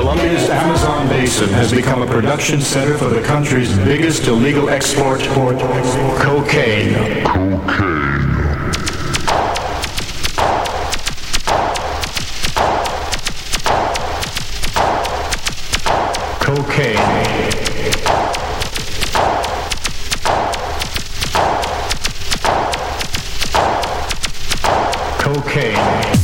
Colombia's Amazon basin has become a production center for the country's biggest illegal export, cocaine. Cocaine.